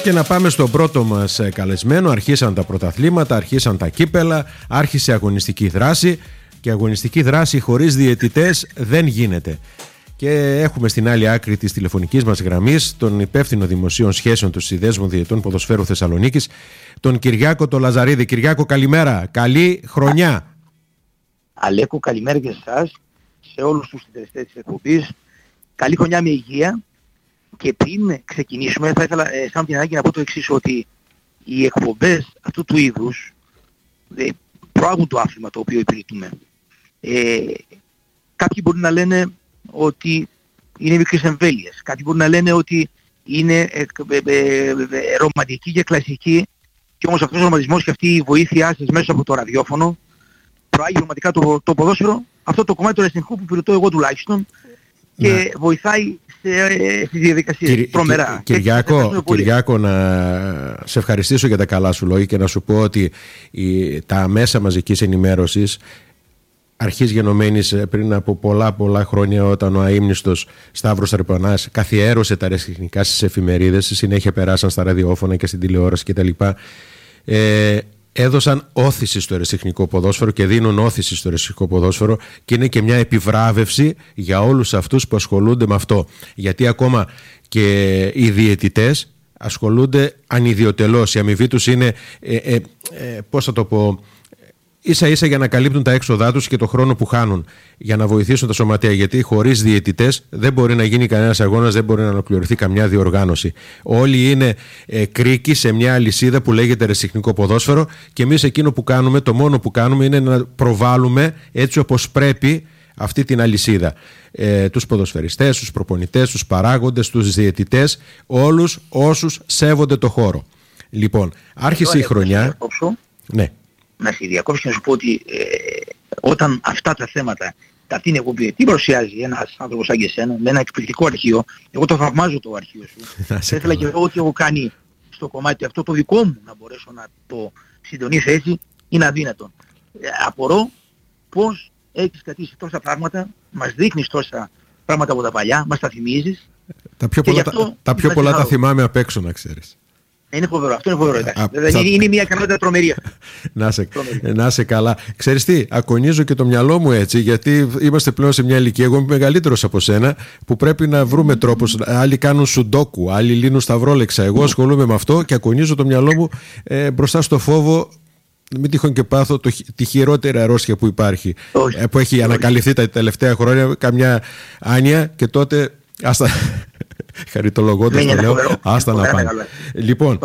Και να πάμε στον πρώτο μας καλεσμένο. Αρχίσαν τα πρωταθλήματα, αρχίσαν τα κύπελα, άρχισε αγωνιστική δράση και αγωνιστική δράση χωρίς διαιτητές δεν γίνεται. Και έχουμε στην άλλη άκρη της τηλεφωνικής μας γραμμής τον υπεύθυνο δημοσίων σχέσεων του Συνδέσμου Διαιτητών Ποδοσφαίρου Θεσσαλονίκης, τον Κυριάκο το Λαζαρίδη. Κυριάκο, καλημέρα. Καλή χρονιά. Αλέκο, καλημέρα και σε εσάς, σε όλους τους συντελεστές της εκπομπής. Καλή χρονιά με υγεία. Και πριν ξεκινήσουμε θα ήθελα σαν την ανάγκη να πω το εξής, ότι οι εκπομπές αυτού του είδους προάγουν το άθλημα το οποίο υπηρετούμε. Κάποιοι μπορεί να λένε ότι είναι μικρές εμβέλειες, κάποιοι μπορεί να λένε ότι είναι ρομαντική και κλασική, και όμως αυτός ο ρομαντισμός και αυτή η βοήθειά σας μέσα από το ραδιόφωνο προάγει πραγματικά το ποδόσφαιρο, αυτό το κομμάτι του ρεστινικού που υπηρετώ εγώ τουλάχιστον, και βοηθάει στις διαδικασίες τρομερά. Κυριάκο, να σε ευχαριστήσω για τα καλά σου λόγια και να σου πω ότι τα μέσα μαζικής ενημέρωσης αρχής γενομένης πριν από πολλά χρόνια, όταν ο αείμνηστος Σταύρος Αρπανάς καθιέρωσε τα ρεσιτεχνικά στις εφημερίδες, στη συνέχεια περάσαν στα ραδιόφωνα και στην τηλεόραση κτλ. Έδωσαν όθηση στο ερασιτεχνικό ποδόσφαιρο και δίνουν όθηση στο ερασιτεχνικό ποδόσφαιρο, και είναι και μια επιβράβευση για όλους αυτούς που ασχολούνται με αυτό. Γιατί ακόμα και οι διαιτητές ασχολούνται ανιδιοτελώς. Η αμοιβή τους είναι, πώς θα το πω, ίσα ίσα για να καλύπτουν τα έξοδά τους και το χρόνο που χάνουν για να βοηθήσουν τα σωματεία. Γιατί χωρίς διαιτητές δεν μπορεί να γίνει κανένας αγώνας, δεν μπορεί να ολοκληρωθεί καμιά διοργάνωση. Όλοι είναι κρίκοι σε μια αλυσίδα που λέγεται ερασιτεχνικό ποδόσφαιρο, και εμείς εκείνο που κάνουμε, το μόνο που κάνουμε, είναι να προβάλλουμε έτσι όπως πρέπει αυτή την αλυσίδα. Τους ποδοσφαιριστές, τους προπονητές, τους παράγοντες, τους διαιτητές, όλους όσους σέβονται το χώρο. Λοιπόν, άρχισε η χρονιά. Ναι. Να σε διακόψω και να σου πω ότι όταν αυτά τα θέματα τα αυτή είναι εκπομπή, τι παρουσιάζει ένας άνθρωπος σαν και εσένα, με ένα εκπληκτικό αρχείο, εγώ το θαυμάζω το αρχείο σου. Θα ήθελα και εγώ ό,τι έχω κάνει στο κομμάτι αυτό το δικό μου να μπορέσω να το συντονίσω έτσι, είναι αδύνατο. Απορώ πώς έχεις κρατήσει τόσα πράγματα, μας δείχνεις τόσα πράγματα από τα παλιά, μας τα θυμίζεις. Τα πιο πολλά τα θυμάμαι απ' έξω, να ξέρεις. Είναι φοβερό, αυτό είναι φοβερό. Είναι μια ικανότητα τρομερή. Να είσαι καλά. Ξέρεις τι, ακονίζω και το μυαλό μου έτσι, γιατί είμαστε πλέον σε μια ηλικία, εγώ είμαι μεγαλύτερος από σένα, που πρέπει να βρούμε τρόπους. Άλλοι κάνουν σουντόκου, άλλοι λύνουν σταυρόλεξα. Εγώ ασχολούμαι με αυτό και ακονίζω το μυαλό μου μπροστά στο φόβο, μην τυχόν και πάθω τη χειρότερη αρρώστια που υπάρχει, που έχει ανακαλυφθεί τα τελευταία χρόνια, καμιά άνοια, και τότε χαριτολογώντας το λέω, άστα να πάνε. Λοιπόν,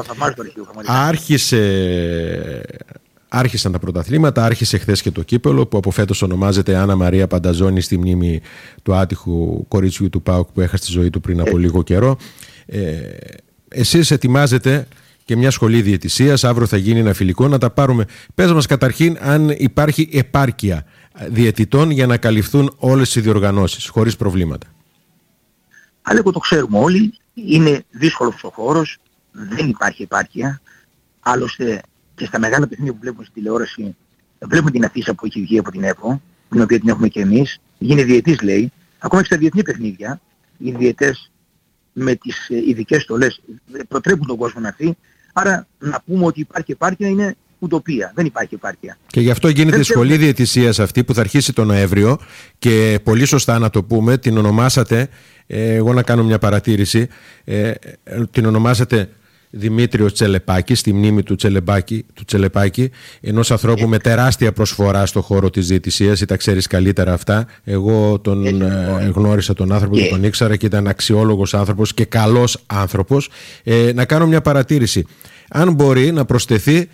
άρχισαν τα πρωταθλήματα, άρχισε χθες και το κύπελο, που από φέτος ονομάζεται Άννα Μαρία Πανταζώνη, στη μνήμη του άτυχου κορίτσιου του ΠΑΟΚ που έχασε τη ζωή του πριν από λίγο καιρό. Εσείς ετοιμάζετε και μια σχολή διαιτησίας, αύριο θα γίνει ένα φιλικό, να τα πάρουμε. Πες μας καταρχήν αν υπάρχει επάρκεια διαιτητών για να καλυφθούν όλες οι διοργανώσεις χωρίς προβλήματα. Αλλά το ξέρουμε όλοι, είναι δύσκολος ο χώρος, δεν υπάρχει επάρκεια. Άλλωστε και στα μεγάλα παιχνίδια που βλέπουμε στη τηλεόραση, βλέπουμε την αφίσα που έχει βγει από την ΕΠΟ, την οποία την έχουμε και εμείς. Γίνει διαιτής, λέει. Ακόμα και στα διεθνή παιχνίδια, οι διαιτές με τις ειδικές στολές προτρέπουν τον κόσμο να έρθει. Άρα να πούμε ότι υπάρχει επάρκεια είναι ουτοπία. Δεν υπάρχει επάρκεια. Και γι' αυτό γίνεται η σχολή διαιτησίας αυτή που θα αρχίσει τον Νοέμβριο, και πολύ σωστά να το πούμε, την ονομάσατε, εγώ να κάνω μια παρατήρηση, την ονομάσατε Δημήτριος Τσελεπάκης, στη μνήμη του Τσελεπάκη, ενός ανθρώπου με τεράστια προσφορά στο χώρο της διαιτησίας, ή τα ξέρεις καλύτερα αυτά. Εγώ τον γνώρισα τον άνθρωπο και τον ήξερα, και ήταν αξιόλογος άνθρωπος και καλός άνθρωπος. Να κάνω μια παρατήρηση. Αν μπορεί να προσθεθεί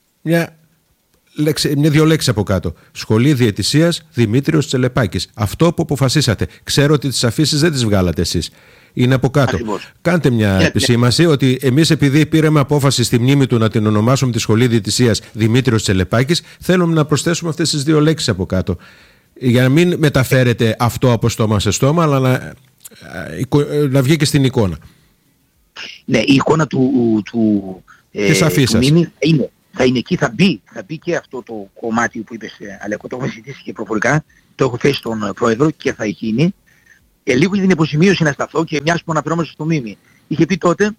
δύο λέξεις από κάτω. Σχολή διαιτησίας Δημήτριος Τσελεπάκης. Αυτό που αποφασίσατε. Ξέρω ότι τις αφήσεις δεν τις βγάλατε εσείς. Είναι από κάτω. Ακριβώς. Κάντε μια επισήμαση ότι εμείς, επειδή πήραμε απόφαση στη μνήμη του να την ονομάσουμε τη Σχολή Διαιτησίας Δημήτριος Τσελεπάκης, θέλουμε να προσθέσουμε αυτές τις δύο λέξεις από κάτω. Για να μην μεταφέρετε αυτό από στόμα σε στόμα, αλλά να βγει και στην εικόνα. Ναι, η εικόνα της αφίσας θα είναι εκεί, θα μπει και αυτό το κομμάτι που είπες, Αλέκο, το έχω συζητήσει και προφορικά, το έχω θέσει στον πρόεδρο και θα γίνει. Λίγο για την υποσημείωση να σταθώ, και μιας που αναφερόμαστε στο Μίμη. Είχε πει τότε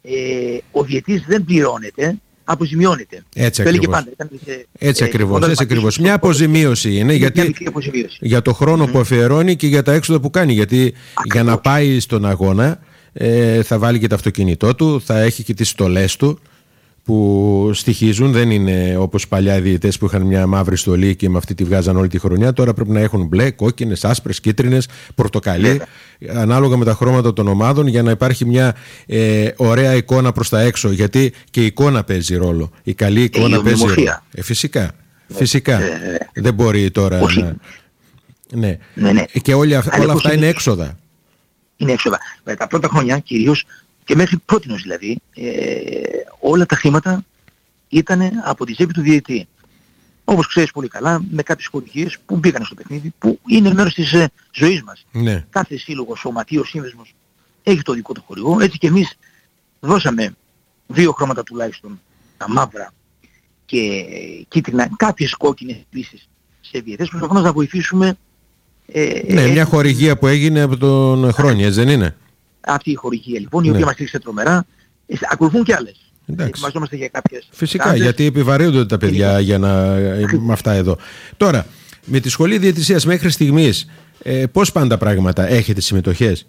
ο διαιτής δεν πληρώνεται, αποζημιώνεται. Έτσι ακριβώς. Μια αποζημίωση είναι για το χρόνο που αφιερώνει και για τα έξοδα που κάνει. Γιατί για να πάει στον αγώνα θα βάλει και το αυτοκίνητό του, θα έχει και τις στολές του που στοιχίζουν. Δεν είναι όπως παλιά οι διαιτές που είχαν μια μαύρη στολή και με αυτή τη βγάζαν όλη τη χρονιά. Τώρα πρέπει να έχουν μπλε, κόκκινες, άσπρες, κίτρινες, πορτοκαλί, ανάλογα με τα χρώματα των ομάδων, για να υπάρχει μια ωραία εικόνα προς τα έξω. Γιατί και η εικόνα παίζει ρόλο. Η καλή εικόνα παίζει ρόλο. Φυσικά. Δεν μπορεί τώρα να... Ναι. Και όλα αυτά είναι έξοδα. Είναι έξοδα. Τα πρώτα χρόνια κυρίως, και μέχρι πρότινος δηλαδή, όλα τα χρήματα ήταν από τη τσέπη του διαιτητή. Όπως ξέρεις πολύ καλά, με κάποιες χορηγίες που μπήκαν στο παιχνίδι, που είναι μέρος της ζωής μας. Ναι. Κάθε σύλλογο, σωματείο, σύνδεσμος έχει το δικό του χορηγό. Έτσι και εμείς δώσαμε 2 χρώματα τουλάχιστον, τα μαύρα και κίτρινα, κάποιες κόκκινες επίσης σε διαιτές, προσπαθώντας να βοηθήσουμε. Μια χορηγία που έγινε από τον χρόνια, δεν είναι? Αυτή η χορηγία λοιπόν, η οποία μας στήριξε τρομερά, ακολουθούν και άλλες. Ετοιμαζόμαστε για κάποιες. Φυσικά, κάρτες, γιατί επιβαρύνονται τα παιδιά με αυτά εδώ. Τώρα, με τη σχολή διαιτησίας μέχρι στιγμής, πώς πάνε τα πράγματα, έχετε συμμετοχές?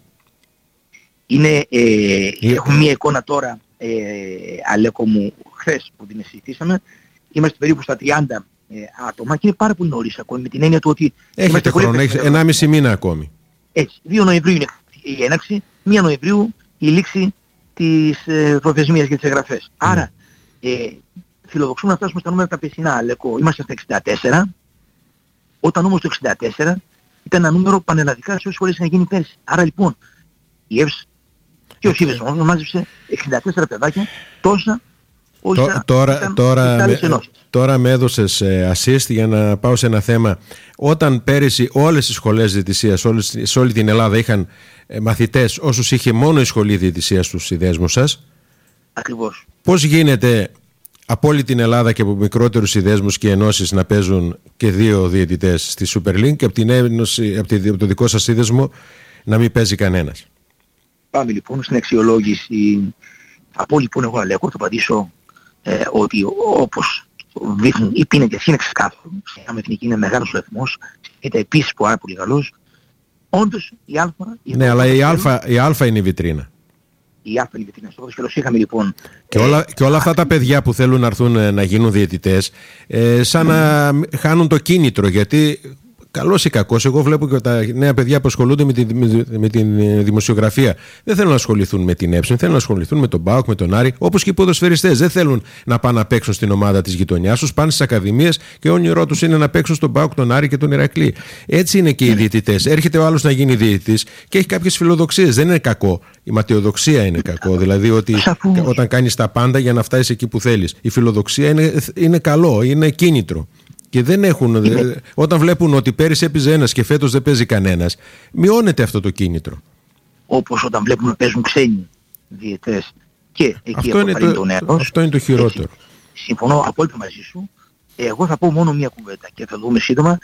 Έχουμε μία εικόνα τώρα, Αλέκο μου, χθες που την συζητήσαμε. Είμαστε περίπου στα 30 άτομα και είναι πάρα πολύ νωρίς ακόμη, με την έννοια του ότι... Έχετε χρόνο, έχετε 1,5 μήνα ακόμη. Έτσι, 2 Νοεμβρίου είναι η έναρξη, 1 Νοεμβρίου η λήξη της προθεσμίας για τις εγγραφές. Άρα, φιλοδοξούμε να φτάσουμε στα νούμερα τα περσινά, Αλέκο. Είμαστε στα 64, όταν όμως το 64 ήταν ένα νούμερο πανελλαδικά σε όσες σχολές είχαν γίνει πέρσι. Άρα λοιπόν, η ΕΒΣ και ο ΣΥΒΕΣ μάζεψε 64 παιδάκια, τόσα όσα Τώρα με έδωσες assist για να πάω σε ένα θέμα. Όταν πέρυσι όλες οι σχολές διαιτησίας σε όλη την Ελλάδα είχαν μαθητές όσους είχε μόνο η σχολή διαιτησίας στους συνδέσμους σας. Ακριβώς. Πώς γίνεται από όλη την Ελλάδα και από μικρότερους συνδέσμους και ενώσεις να παίζουν και 2 διαιτητές στη Super League και από το δικό σας σύνδεσμο να μην παίζει κανένας? Πάμε λοιπόν στην αξιολόγηση. Θα πω λοιπόν εγώ, Αλέκο, θα απαντήσω ότι όπως δείχνουν οι πίνακες είναι ξεκάθαρο. Στην Εθνική είναι μεγάλος ο αριθμός, είναι επίσης πάρα πολύ καλός. Όντως η Α... Ναι, αλλά η Α είναι η βιτρίνα. Η Α είναι η βιτρίνα. Στο ποδόσφαιρο είχαμε λοιπόν... Και όλα αυτά τα παιδιά που θέλουν να έρθουν να γίνουν διαιτητές, σαν να χάνουν το κίνητρο, γιατί... Καλός ή κακός, εγώ βλέπω και τα νέα παιδιά που ασχολούνται με την δημοσιογραφία δεν θέλουν να ασχοληθούν με την ΕΨ, θέλουν να ασχοληθούν με τον ΠΑΟΚ, με τον Άρη, όπως και οι ποδοσφαιριστές. Δεν θέλουν να πάνε να παίξουν στην ομάδα της γειτονιάς τους, πάνε στις ακαδημίες και όνειρό τους είναι να παίξουν στον ΠΑΟΚ, τον Άρη και τον Ηρακλή. Έτσι είναι και οι διαιτητές. Έρχεται ο άλλος να γίνει διαιτητής και έχει κάποιες φιλοδοξίες. Δεν είναι κακό. Η ματαιοδοξία είναι κακό. Δηλαδή ότι όταν κάνεις τα πάντα για να φτάσεις εκεί που θέλεις. Η φιλοδοξία είναι καλό, είναι κίνητρο. Και δεν έχουν, όταν βλέπουν ότι πέρυσι έπαιζε ένας και φέτος δεν παίζει κανένας, μειώνεται αυτό το κίνητρο. Όπως όταν βλέπουν να παίζουν ξένοι διαιτές και εκεί αποφαρύνει το νέος. Αυτό είναι το χειρότερο. Έτσι, συμφωνώ απόλυτα μαζί σου. Εγώ θα πω μόνο μία κουβέντα και θα δούμε σύντομα.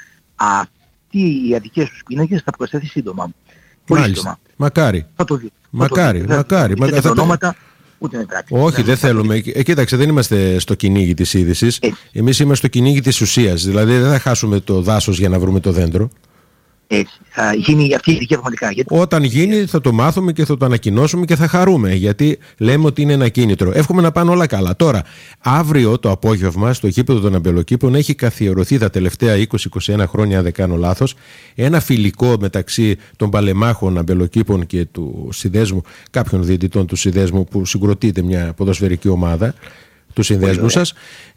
Αυτοί οι αδικίες τους πίνακες θα προσθέσει σύντομα. Πολύ σύντομα. Μακάρι. Θα το δει. Μακάρι. Ούτε ονόματα, ούτε με πράξη. Όχι, δεν θέλουμε. Κοίταξε, δεν είμαστε στο κυνήγι της είδησης. Εμείς είμαστε στο κυνήγι της ουσίας. Δηλαδή δεν θα χάσουμε το δάσος για να βρούμε το δέντρο. Έτσι. Θα γίνει αυτή η ειδική πραγματικά. Όταν γίνει θα το μάθουμε και θα το ανακοινώσουμε και θα χαρούμε. Γιατί λέμε ότι είναι ένα κίνητρο. Εύχομαι να πάνε όλα καλά. Τώρα, αύριο το απόγευμα στο γήπεδο των Αμπελοκήπων έχει καθιερωθεί τα τελευταία 20-21 χρόνια, αν δεν κάνω λάθος, ένα φιλικό μεταξύ των παλεμάχων Αμπελοκήπων και του συνδέσμου, κάποιων διαιτητών του συνδέσμου που συγκροτείται μια ποδοσφαιρική ομάδα του συνδέσμου σας.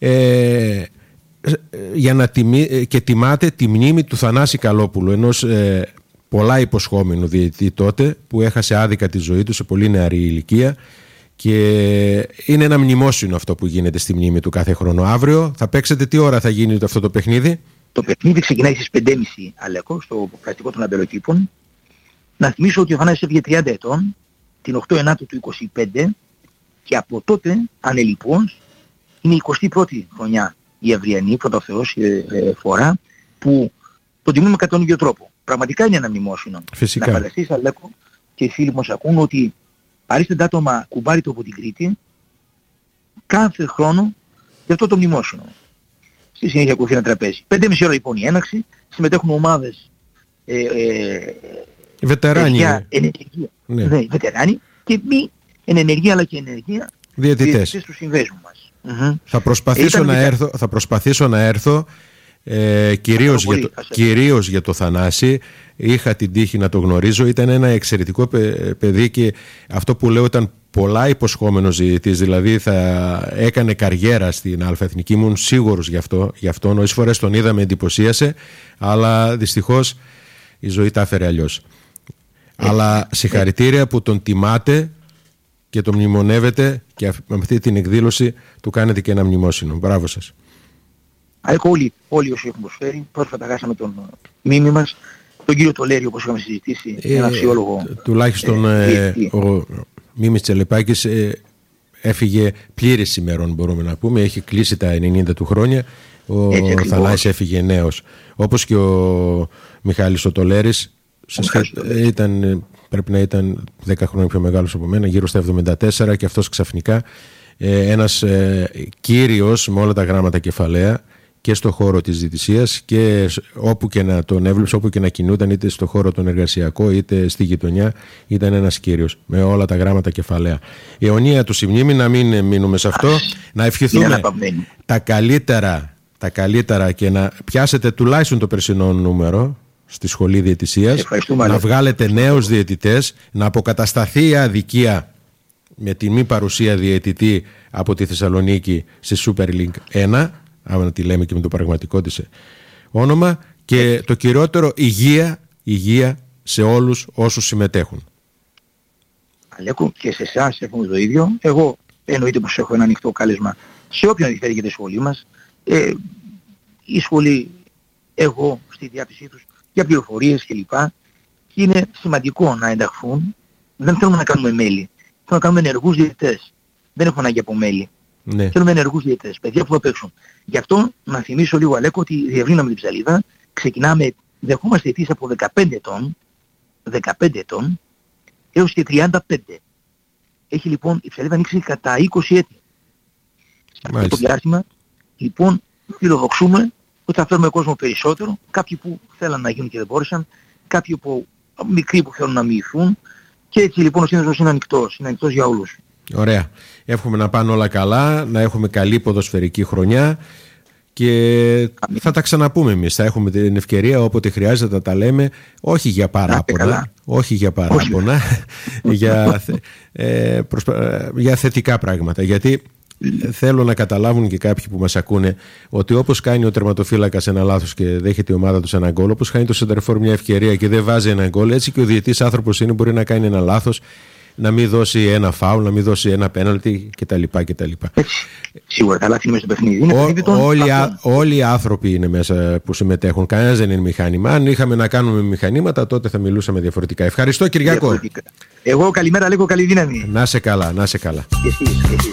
Για να και τιμάτε τη μνήμη του Θανάση Καλόπουλου, ενός πολλά υποσχόμενου διαιτητή τότε που έχασε άδικα τη ζωή του σε πολύ νεαρή ηλικία, και είναι ένα μνημόσυνο αυτό που γίνεται στη μνήμη του κάθε χρόνο. Αύριο θα παίξετε, τι ώρα θα γίνει αυτό το παιχνίδι? Το παιχνίδι ξεκινάει στις 5.30, Αλέκο, στο πρακτικό των Αμπελοκήπων. Να θυμίσω ότι ο Θανάσης έφυγε 30 ετών την 8 Ενάτου του 25 και από τότε ανελιπώς είναι η 21η χρονιά η αυριανή, πρώτα ο Θεός, φορά που το τιμούμε κατά τον ίδιο τρόπο. Πραγματικά είναι ένα μνημόσυνο. Φυσικά. Να φανταστείς, Αλέκο, και οι φίλοι μας ακούν ότι παρίστανται άτομα κουμπάριτο από την Κρήτη κάθε χρόνο για αυτό το μνημόσυνο. Στη συνέχεια ακολουθεί ένα τραπέζι. 5,5 ώρα λοιπόν η έναρξη, συμμετέχουν ομάδες βετεράνοι. Ενεργεία, ναι, βετεράνοι και μη ενεργεία αλλά και ενεργεία διαιτητές του συνδέσμου μας. Θα προσπαθήσω να έρθω κυρίως για το Θανάση. Είχα την τύχη να το γνωρίζω. Ήταν ένα εξαιρετικό παιδί και αυτό που λέω, ήταν πολλά υποσχόμενος διαιτητής. Δηλαδή θα έκανε καριέρα στην Αλφα-Εθνική. Ήμουν σίγουρος γι' αυτό. Όσες φορές τον είδα με εντυπωσίασε, αλλά δυστυχώς η ζωή τα έφερε αλλιώς. Αλλά συγχαρητήρια που τον τιμάτε και τον μνημονεύετε και με αυτή την εκδήλωση του κάνετε και ένα μνημόσυνο. Μπράβο σας. Όλοι όσοι έχουν προσφέρει, πρόσφατα χάσαμε τον μίμη μας, τον κύριο Τολέρη, όπως είχαμε συζητήσει, ένα αξιόλογο. Τουλάχιστον ο Μίμης Τσελεπάκης έφυγε πλήρης ημερών, μπορούμε να πούμε. Έχει κλείσει τα 90 του χρόνια. Ο Θανάσης έφυγε νέος. Όπως και ο Μιχάλης ο Τολέρης. Πρέπει να ήταν 10 χρόνια πιο μεγάλος από μένα, γύρω στα 74, και αυτός ξαφνικά ένας κύριος με όλα τα γράμματα κεφαλαία και στο χώρο της διαιτησίας, και όπου και να τον έβλεψε, όπου και να κινούταν, είτε στο χώρο τον εργασιακό είτε στη γειτονιά, ήταν ένας κύριος με όλα τα γράμματα κεφαλαία. Η αιωνία του συμμνήμη, να μην μείνουμε σε αυτό, να ευχηθούμε τα καλύτερα και να πιάσετε τουλάχιστον το περσινό νούμερο στη σχολή διαιτησίας, να βγάλετε νέους διαιτητές, να αποκατασταθεί η αδικία με τη μη παρουσία διαιτητή από τη Θεσσαλονίκη στη Super League 1, άμα τη λέμε και με το πραγματικό της όνομα, και το κυριότερο, υγεία σε όλους όσους συμμετέχουν. Αλέκο, και σε εσάς έχουμε το ίδιο. Εγώ εννοείται πως έχω ένα ανοιχτό κάλεσμα σε όποιον ενδιαφέρει για τη σχολή μας. Η σχολή, εγώ στη διάθεσή τους για πληροφορίες κλπ. Και είναι σημαντικό να ενταχθούν. Δεν θέλουμε να κάνουμε μέλη. Θέλουμε να κάνουμε ενεργούς διαιτητές. Δεν έχουμε ανάγκη από μέλη. Ναι. Θέλουμε ενεργούς διαιτητές, παιδιά που θα παίξουν. Γι' αυτό να θυμίσω λίγο, Αλέκο, ότι διευρύναμε την ψαλίδα. Ξεκινάμε, δεχόμαστε διαιτητές από 15 ετών έως και 35. Έχει λοιπόν η ψαλίδα ανοίξει κατά 20 έτη. Σε αυτό το διάστημα, λοιπόν, φιλοδοξούμε ότι θα φέρουμε κόσμο περισσότερο, κάποιοι που θέλαν να γίνουν και δεν μπόρεσαν, κάποιοι που μικροί που θέλουν να μοιηθούν, και έτσι λοιπόν ο σύνδεσμος είναι ανοιχτός για όλους. Ωραία. Εύχομαι να πάνε όλα καλά, να έχουμε καλή ποδοσφαιρική χρονιά και θα τα ξαναπούμε εμείς. Θα έχουμε την ευκαιρία όποτε χρειάζεται να τα λέμε, όχι για παράπονα, για θετικά πράγματα. Γιατί θέλω να καταλάβουν και κάποιοι που μας ακούνε ότι όπως κάνει ο τερματοφύλακας ένα λάθος και δέχεται η ομάδα του ένα γκολ, όπως κάνει το σεντερφόρ μια ευκαιρία και δεν βάζει ένα γκολ, έτσι και ο διαιτής άνθρωπος είναι, μπορεί να κάνει ένα λάθος, να μην δώσει ένα φάουλ, να μην δώσει ένα πέναλτι κτλ. Σίγουρα τα λάθη είναι στο παιχνίδι. Όλοι οι άνθρωποι είναι μέσα που συμμετέχουν. Κανένας δεν είναι μηχάνημα. Αν είχαμε να κάνουμε μηχανήματα, τότε θα μιλούσαμε διαφορετικά. Ευχαριστώ, Κυριάκο. Εγώ καλημέρα, λέγω καλή δύναμη. Να σε καλά. Και εσείς.